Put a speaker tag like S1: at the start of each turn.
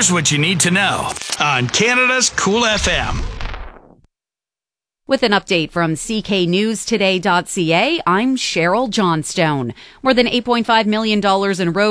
S1: Here's what you need to know on Canada's Cool FM.
S2: With an update from cknewstoday.ca, I'm Cheryl Johnstone. More than $8.5 million in road